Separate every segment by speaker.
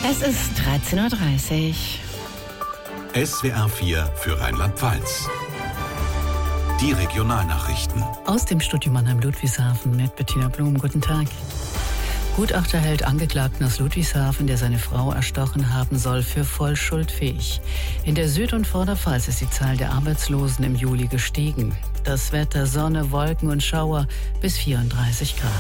Speaker 1: Es ist 13:30 Uhr.
Speaker 2: SWR 4 für Rheinland-Pfalz. Die Regionalnachrichten.
Speaker 3: Aus dem Studio Mannheim-Ludwigshafen mit Bettina Blum. Guten Tag. Gutachter hält Angeklagten aus Ludwigshafen, der seine Frau erstochen haben soll, für voll schuldfähig. In der Süd- und Vorderpfalz ist die Zahl der Arbeitslosen im Juli gestiegen. Das Wetter: Sonne, Wolken und Schauer bis 34 Grad.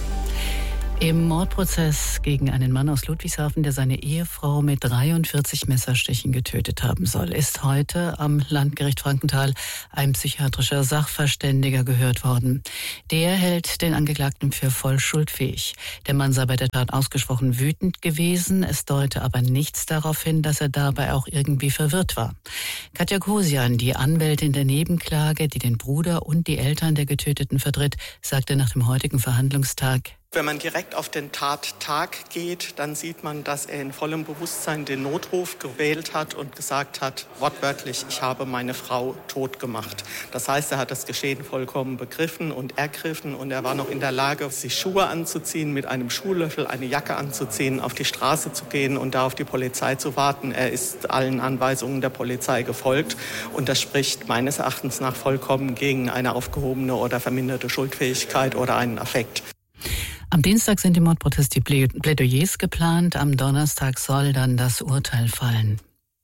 Speaker 3: Im Mordprozess gegen einen Mann aus Ludwigshafen, der seine Ehefrau mit 43 Messerstichen getötet haben soll, ist heute am Landgericht Frankenthal ein psychiatrischer Sachverständiger gehört worden. Der hält den Angeklagten für voll schuldfähig. Der Mann sei bei der Tat ausgesprochen wütend gewesen. Es deute aber nichts darauf hin, dass er dabei auch irgendwie verwirrt war. Katja Kosian, die Anwältin der Nebenklage, die den Bruder und die Eltern der Getöteten vertritt, sagte nach dem heutigen Verhandlungstag:
Speaker 4: Wenn man direkt auf den Tattag geht, dann sieht man, dass er in vollem Bewusstsein den Notruf gewählt hat und gesagt hat, wortwörtlich: Ich habe meine Frau tot gemacht. Das heißt, er hat das Geschehen vollkommen begriffen und ergriffen und er war noch in der Lage, sich Schuhe anzuziehen, mit einem Schuhlöffel eine Jacke anzuziehen, auf die Straße zu gehen und da auf die Polizei zu warten. Er ist allen Anweisungen der Polizei gefolgt und das spricht meines Erachtens nach vollkommen gegen eine aufgehobene oder verminderte Schuldfähigkeit oder einen Affekt.
Speaker 3: Am Dienstag sind im Mordprozess die Plädoyers geplant. Am Donnerstag soll dann das Urteil fallen.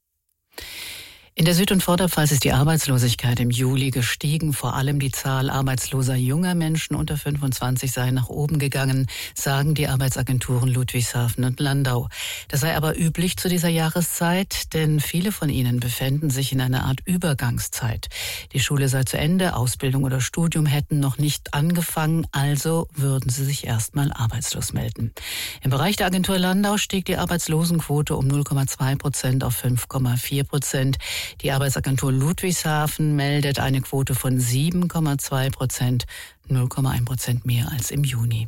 Speaker 3: In der Süd- und Vorderpfalz ist die Arbeitslosigkeit im Juli gestiegen. Vor allem die Zahl arbeitsloser junger Menschen unter 25 sei nach oben gegangen, sagen die Arbeitsagenturen Ludwigshafen und Landau. Das sei aber üblich zu dieser Jahreszeit, denn viele von ihnen befänden sich in einer Art Übergangszeit. Die Schule sei zu Ende, Ausbildung oder Studium hätten noch nicht angefangen, also würden sie sich erstmal arbeitslos melden. Im Bereich der Agentur Landau stieg die Arbeitslosenquote um 0,2% auf 5,4%. Die Arbeitsagentur Ludwigshafen meldet eine Quote von 7,2%, 0,1% mehr als im Juni.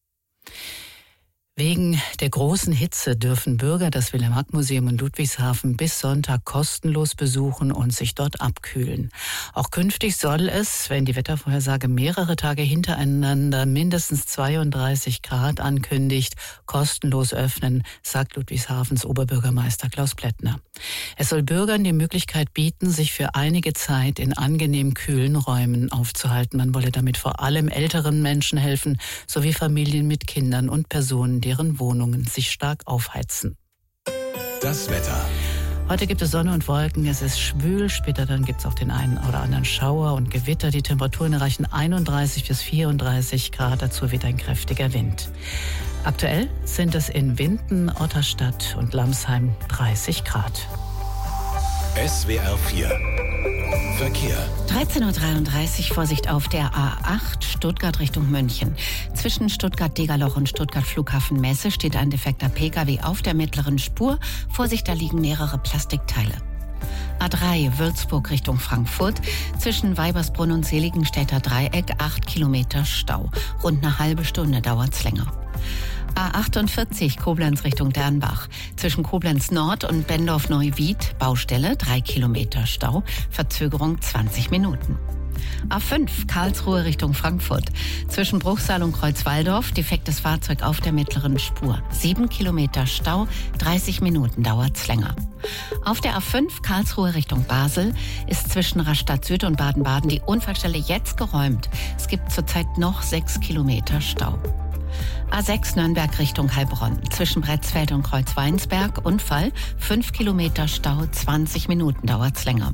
Speaker 3: Wegen der großen Hitze dürfen Bürger das Wilhelm-Hack-Museum in Ludwigshafen bis Sonntag kostenlos besuchen und sich dort abkühlen. Auch künftig soll es, wenn die Wettervorhersage mehrere Tage hintereinander mindestens 32 Grad ankündigt, kostenlos öffnen, sagt Ludwigshafens Oberbürgermeister Klaus Plättner. Es soll Bürgern die Möglichkeit bieten, sich für einige Zeit in angenehm kühlen Räumen aufzuhalten. Man wolle damit vor allem älteren Menschen helfen, sowie Familien mit Kindern und Personen, deren Wohnungen sich stark aufheizen.
Speaker 2: Das Wetter.
Speaker 3: Heute gibt es Sonne und Wolken, es ist schwül, später dann gibt es auch den einen oder anderen Schauer und Gewitter. Die Temperaturen erreichen 31 bis 34 Grad, dazu weht ein kräftiger Wind. Aktuell sind es in Winden, Otterstadt und Lamsheim 30 Grad.
Speaker 2: SWR 4 Verkehr.
Speaker 1: 13:33 Uhr, Vorsicht auf der A8 Stuttgart Richtung München. Zwischen Stuttgart-Degerloch und Stuttgart-Flughafen-Messe steht ein defekter Pkw auf der mittleren Spur. Vorsicht, da liegen mehrere Plastikteile. A3 Würzburg Richtung Frankfurt. Zwischen Weibersbrunn und Seligenstädter Dreieck 8 Kilometer Stau. Rund eine halbe Stunde dauert's länger. A48 Koblenz Richtung Dernbach. Zwischen Koblenz Nord und Bendorf-Neuwied Baustelle 3 Kilometer Stau. Verzögerung 20 Minuten. A5 Karlsruhe Richtung Frankfurt. Zwischen Bruchsal und Kreuzwaldorf defektes Fahrzeug auf der mittleren Spur. 7 Kilometer Stau, 30 Minuten dauert's länger. Auf der A5 Karlsruhe Richtung Basel ist zwischen Rastatt Süd und Baden-Baden die Unfallstelle jetzt geräumt. Es gibt zurzeit noch 6 Kilometer Stau. A6 Nürnberg Richtung Heilbronn. Zwischen Bretzfeld und Kreuzweinsberg Unfall, 5 Kilometer Stau, 20 Minuten dauert's länger.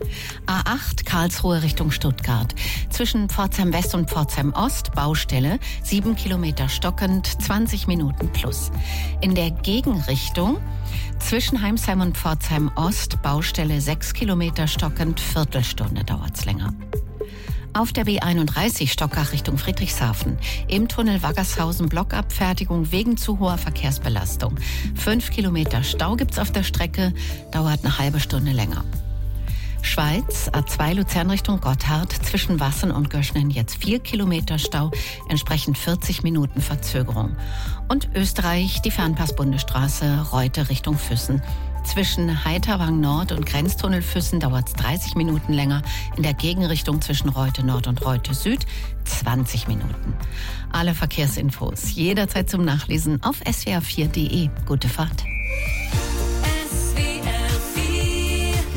Speaker 1: A8 Karlsruhe Richtung Stuttgart. Zwischen Pforzheim West und Pforzheim Ost Baustelle, 7 Kilometer stockend, 20 Minuten plus. In der Gegenrichtung zwischen Heimsheim und Pforzheim Ost Baustelle 6 Kilometer stockend, Viertelstunde dauert's länger. Auf der B31 Stockach Richtung Friedrichshafen. Im Tunnel Waggershausen Blockabfertigung wegen zu hoher Verkehrsbelastung. 5 Kilometer Stau gibt's auf der Strecke, dauert eine halbe Stunde länger. Schweiz, A2 Luzern Richtung Gotthard, zwischen Wassen und Göschnen jetzt 4 Kilometer Stau, entsprechend 40 Minuten Verzögerung. Und Österreich, die Fernpass-Bundesstraße Reute Richtung Füssen. Zwischen Heiterwang Nord und Grenztunnel Füssen dauert es 30 Minuten länger. In der Gegenrichtung zwischen Reute Nord und Reute Süd 20 Minuten. Alle Verkehrsinfos jederzeit zum Nachlesen auf swr4.de. Gute Fahrt.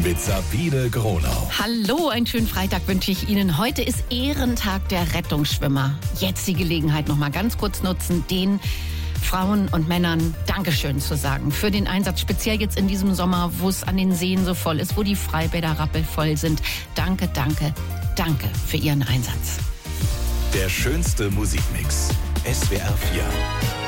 Speaker 2: mit Sabine Gronau.
Speaker 1: Hallo, einen schönen Freitag wünsche ich Ihnen. Heute ist Ehrentag der Rettungsschwimmer. Jetzt die Gelegenheit noch mal ganz kurz nutzen, den Frauen und Männern Dankeschön zu sagen für den Einsatz, speziell jetzt in diesem Sommer, wo es an den Seen so voll ist, wo die Freibäder rappelvoll sind. Danke, danke, danke für Ihren Einsatz.
Speaker 2: Der schönste Musikmix. SWR 4.